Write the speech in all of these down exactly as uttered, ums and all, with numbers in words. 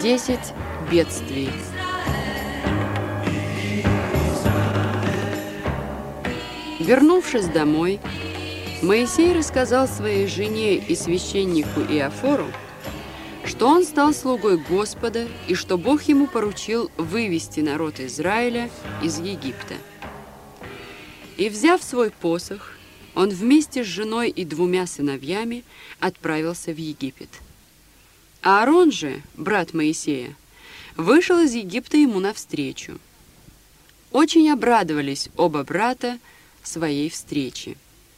Десять бедствий. Вернувшись домой, Моисей рассказал своей жене и священнику Иофору, что он стал слугой Господа и что Бог ему поручил вывести народ Израиля из Египта. И, взяв свой посох, он вместе с женой и двумя сыновьями отправился в Египет. Аарон же, брат Моисея, вышел из Египта ему навстречу. Очень обрадовались оба брата своей встрече.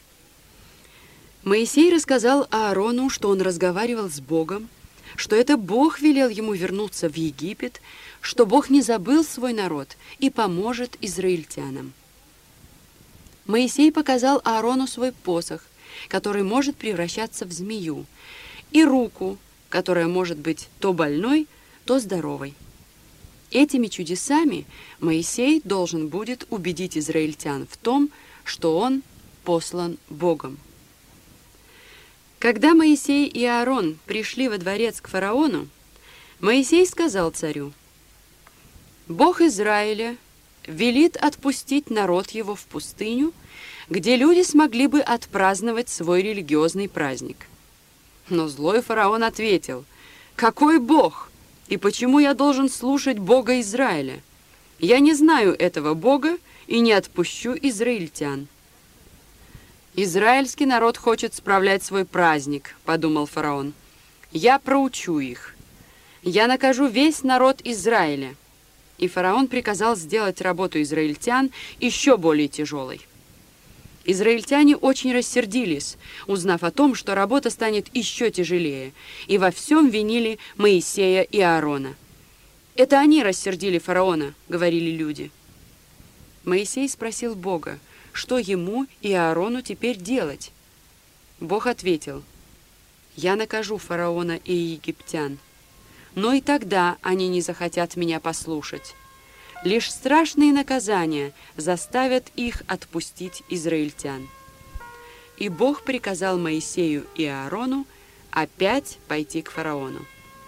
Моисей рассказал Аарону, что он разговаривал с Богом, что это Бог велел ему вернуться в Египет, что Бог не забыл свой народ и поможет израильтянам. Моисей показал Аарону свой посох, который может превращаться в змею, и руку, которая может быть то больной, то здоровой. Этими чудесами Моисей должен будет убедить израильтян в том, что он послан Богом. Когда Моисей и Аарон пришли во дворец к фараону, Моисей сказал царю: «Бог Израиля велит отпустить народ его в пустыню, где люди смогли бы отпраздновать свой религиозный праздник». Но злой фараон ответил: «Какой Бог? И почему я должен слушать Бога Израиля? Я не знаю этого Бога и не отпущу израильтян». «Израильский народ хочет справлять свой праздник», — подумал фараон. «Я проучу их. Я накажу весь народ Израиля». И фараон приказал сделать работу израильтян еще более тяжелой. Израильтяне очень рассердились, узнав о том, что работа станет еще тяжелее, и во всем винили Моисея и Аарона. «Это они рассердили фараона», — говорили люди. Моисей спросил Бога, что ему и Аарону теперь делать. Бог ответил: «Я накажу фараона и египтян, но и тогда они не захотят меня послушать. Лишь страшные наказания заставят их отпустить израильтян». И Бог приказал Моисею и Аарону опять пойти к фараону.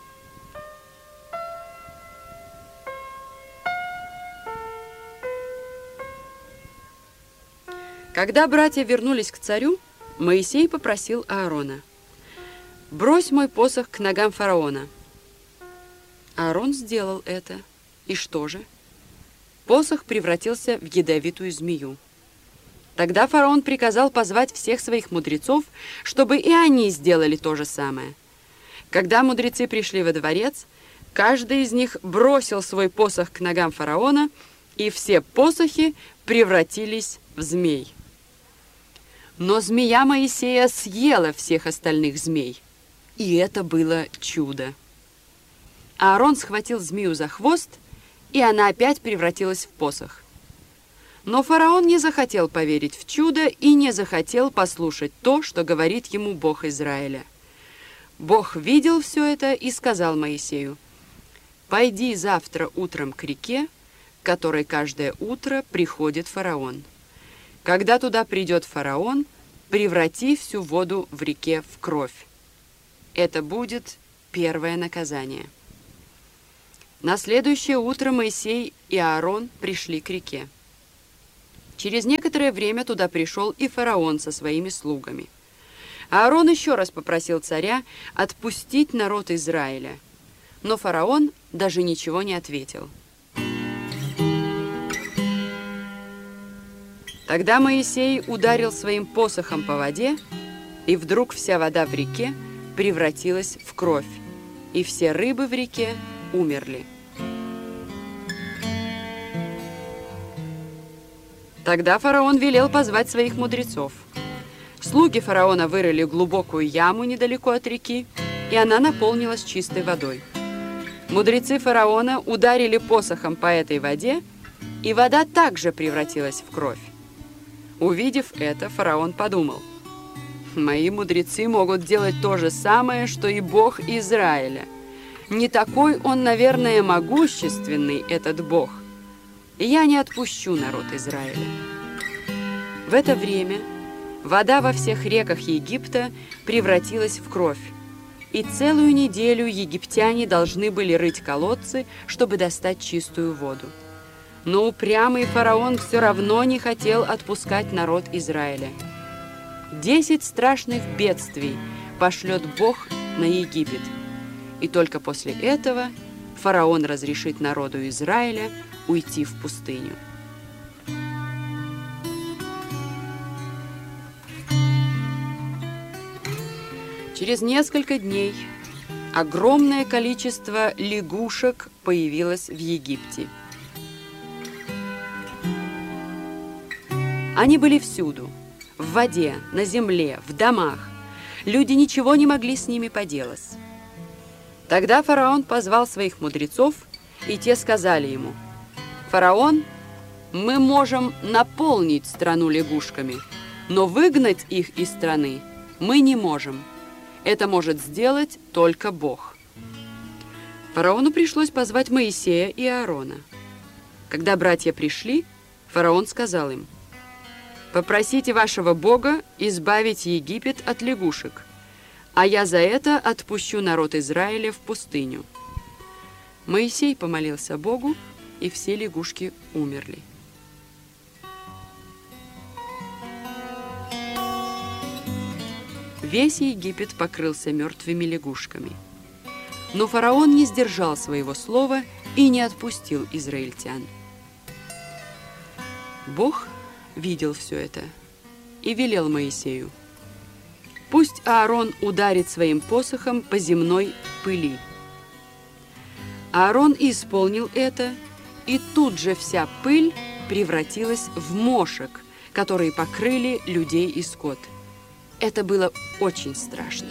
Когда братья вернулись к царю, Моисей попросил Аарона: «Брось мой посох к ногам фараона». Аарон сделал это. И что же? Посох превратился в ядовитую змею. Тогда фараон приказал позвать всех своих мудрецов, чтобы и они сделали то же самое. Когда мудрецы пришли во дворец, каждый из них бросил свой посох к ногам фараона, и все посохи превратились в змей. Но змея Моисея съела всех остальных змей, и это было чудо. Аарон схватил змею за хвост, и она опять превратилась в посох. Но фараон не захотел поверить в чудо и не захотел послушать то, что говорит ему Бог Израиля. Бог видел все это и сказал Моисею: «Пойди завтра утром к реке, к которой каждое утро приходит фараон. Когда туда придет фараон, преврати всю воду в реке в кровь. Это будет первое наказание». На следующее утро Моисей и Аарон пришли к реке. Через некоторое время туда пришел и фараон со своими слугами. Аарон еще раз попросил царя отпустить народ Израиля, но фараон даже ничего не ответил. Тогда Моисей ударил своим посохом по воде, и вдруг вся вода в реке превратилась в кровь, и все рыбы в реке умерли. Тогда фараон велел позвать своих мудрецов. Слуги фараона вырыли глубокую яму недалеко от реки, и она наполнилась чистой водой. Мудрецы фараона ударили посохом по этой воде, и вода также превратилась в кровь. Увидев это, фараон подумал: «Мои мудрецы могут делать то же самое, что и Бог Израиля. Не такой он, наверное, могущественный, этот Бог. Я не отпущу народ Израиля». В это время вода во всех реках Египта превратилась в кровь, и целую неделю египтяне должны были рыть колодцы, чтобы достать чистую воду. Но упрямый фараон все равно не хотел отпускать народ Израиля. Десять страшных бедствий пошлет Бог на Египет, и только после этого фараон разрешит народу Израиля уйти в пустыню. Через несколько дней огромное количество лягушек появилось в Египте. Они были всюду, в воде, на земле, в домах. Люди ничего не могли с ними поделать. Тогда фараон позвал своих мудрецов, и те сказали ему: «Фараон, мы можем наполнить страну лягушками, но выгнать их из страны мы не можем. Это может сделать только Бог». Фараону пришлось позвать Моисея и Аарона. Когда братья пришли, фараон сказал им: «Попросите вашего Бога избавить Египет от лягушек, а я за это отпущу народ Израиля в пустыню». Моисей помолился Богу, и все лягушки умерли. Весь Египет покрылся мертвыми лягушками. Но фараон не сдержал своего слова и не отпустил израильтян. Бог видел все это и велел Моисею: «Пусть Аарон ударит своим посохом по земной пыли». Аарон исполнил это, и тут же вся пыль превратилась в мошек, которые покрыли людей и скот. Это было очень страшно.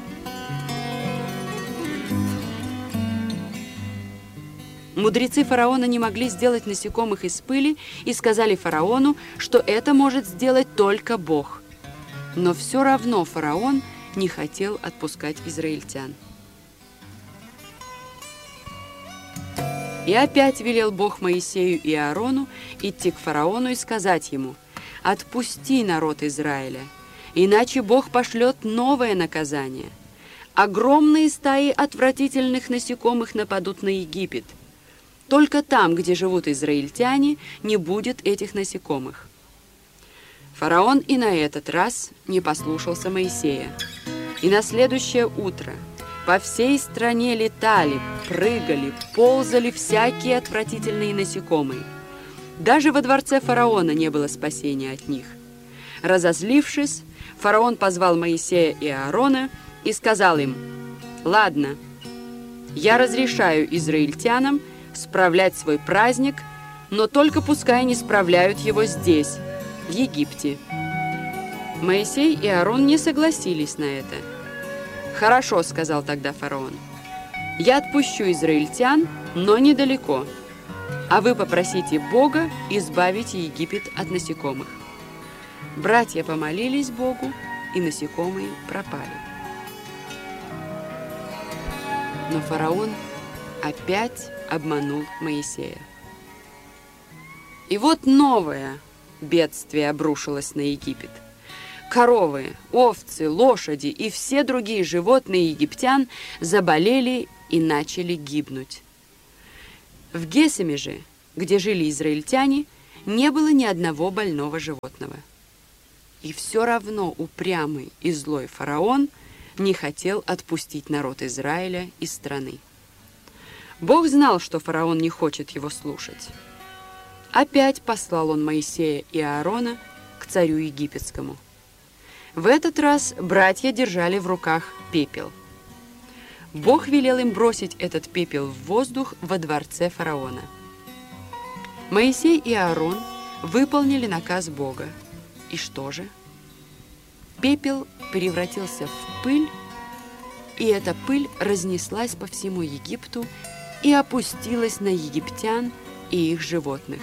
Мудрецы фараона не могли сделать насекомых из пыли и сказали фараону, что это может сделать только Бог. Но все равно фараон не хотел отпускать израильтян. И опять велел Бог Моисею и Аарону идти к фараону и сказать ему: «Отпусти народ Израиля, иначе Бог пошлет новое наказание. Огромные стаи отвратительных насекомых нападут на Египет. Только там, где живут израильтяне, не будет этих насекомых». Фараон и на этот раз не послушался Моисея. И на следующее утро по всей стране летали, прыгали, ползали всякие отвратительные насекомые. Даже во дворце фараона не было спасения от них. Разозлившись, фараон позвал Моисея и Аарона и сказал им: «Ладно, я разрешаю израильтянам справлять свой праздник, но только пускай не справляют его здесь, в Египте». Моисей и Аарон не согласились на это. «Хорошо», — сказал тогда фараон, — «я отпущу израильтян, но недалеко, а вы попросите Бога избавить Египет от насекомых». Братья помолились Богу, и насекомые пропали. Но фараон опять обманул Моисея. И вот новое бедствие обрушилось на Египет. Коровы, овцы, лошади и все другие животные египтян заболели и начали гибнуть. В Гесеме же, где жили израильтяне, не было ни одного больного животного. И все равно упрямый и злой фараон не хотел отпустить народ Израиля из страны. Бог знал, что фараон не хочет его слушать. Опять послал он Моисея и Аарона к царю египетскому. В этот раз братья держали в руках пепел. Бог велел им бросить этот пепел в воздух во дворце фараона. Моисей и Аарон выполнили наказ Бога. И что же? Пепел превратился в пыль, и эта пыль разнеслась по всему Египту и опустилась на египтян и их животных.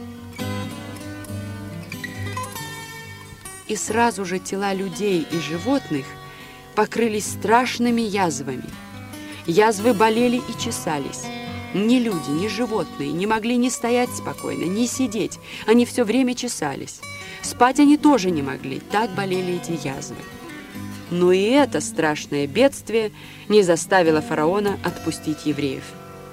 И сразу же тела людей и животных покрылись страшными язвами. Язвы болели и чесались. Ни люди, ни животные не могли ни стоять спокойно, ни сидеть. Они все время чесались. Спать они тоже не могли, так болели эти язвы. Но и это страшное бедствие не заставило фараона отпустить евреев.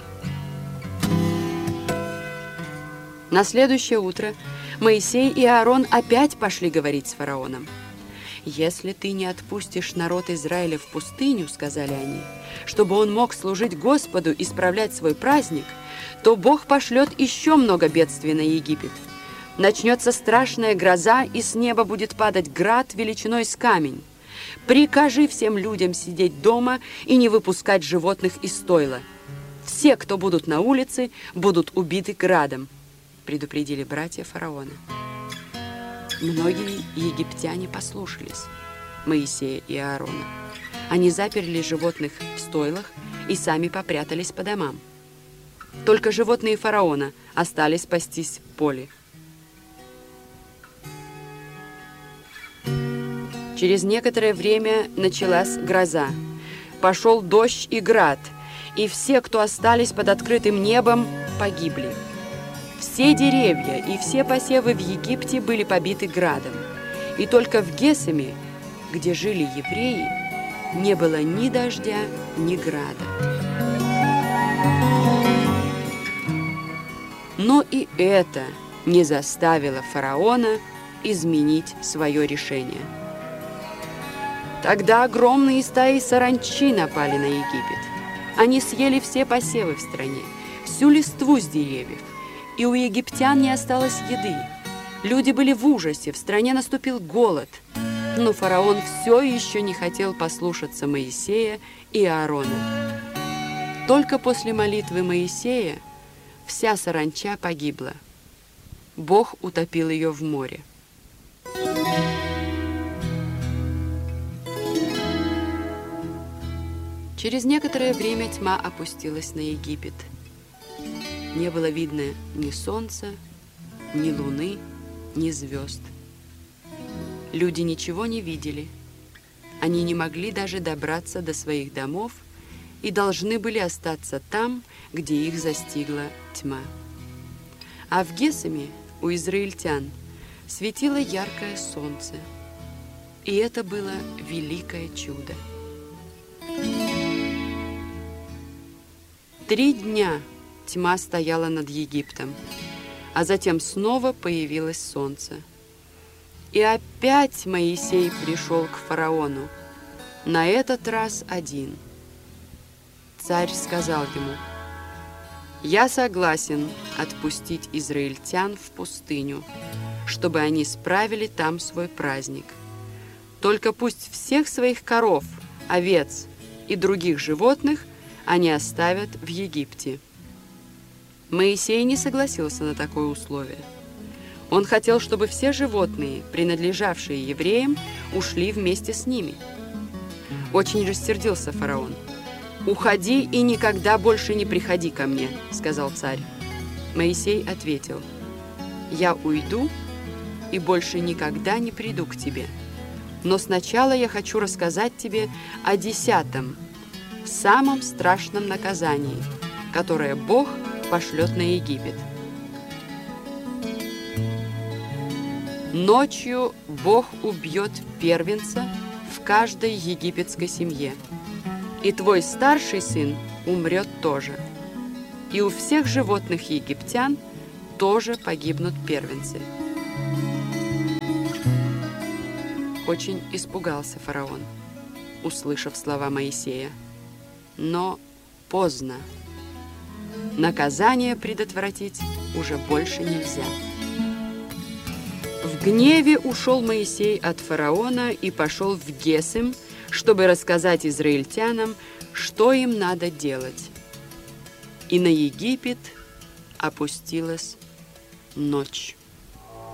На следующее утро Моисей и Аарон опять пошли говорить с фараоном. «Если ты не отпустишь народ Израиля в пустыню, — сказали они, — чтобы он мог служить Господу и справлять свой праздник, то Бог пошлет еще много бедствий на Египет. Начнется страшная гроза, и с неба будет падать град величиной с камень. Прикажи всем людям сидеть дома и не выпускать животных из стойла. Все, кто будут на улице, будут убиты градом», — предупредили братья фараона. Многие египтяне послушались Моисея и Аарона. Они заперли животных в стойлах и сами попрятались по домам. Только животные фараона остались пастись в поле. Через некоторое время началась гроза. Пошел дождь и град, и все, кто остались под открытым небом, погибли. Все деревья и все посевы в Египте были побиты градом, и только в Гесеме, где жили евреи, не было ни дождя, ни града. Но и это не заставило фараона изменить свое решение. Тогда огромные стаи саранчи напали на Египет. Они съели все посевы в стране, всю листву с деревьев, и у египтян не осталось еды. Люди были в ужасе, в стране наступил голод. Но фараон все еще не хотел послушаться Моисея и Аарона. Только после молитвы Моисея вся саранча погибла. Бог утопил ее в море. Через некоторое время тьма опустилась на Египет. Не было видно ни солнца, ни луны, ни звезд. Люди ничего не видели. Они не могли даже добраться до своих домов и должны были остаться там, где их застигла тьма. А в Гесеме у израильтян светило яркое солнце. И это было великое чудо. Три дня тьма стояла над Египтом, а затем снова появилось солнце. И опять Моисей пришел к фараону, на этот раз один. Царь сказал ему: «Я согласен отпустить израильтян в пустыню, чтобы они справили там свой праздник. Только пусть всех своих коров, овец и других животных они оставят в Египте». Моисей не согласился на такое условие. Он хотел, чтобы все животные, принадлежавшие евреям, ушли вместе с ними. Очень рассердился фараон. «Уходи и никогда больше не приходи ко мне», — сказал царь. Моисей ответил: «Я уйду и больше никогда не приду к тебе. Но сначала я хочу рассказать тебе о десятом, самом страшном наказании, которое Бог пошлет на Египет. Ночью Бог убьет первенца в каждой египетской семье, и твой старший сын умрет тоже. И у всех животных египтян тоже погибнут первенцы». Очень испугался фараон, услышав слова Моисея. Но поздно. Наказание предотвратить уже больше нельзя. В гневе ушел Моисей от фараона и пошел в Гесем, чтобы рассказать израильтянам, что им надо делать. И на Египет опустилась ночь.